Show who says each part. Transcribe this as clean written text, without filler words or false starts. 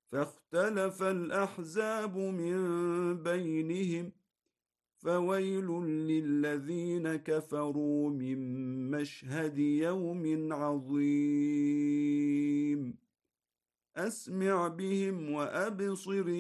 Speaker 1: فاختلف الأحزاب من بينهم، فويل للذين كفروا من مشهد يوم عظيم. أسمع بهم وأبصر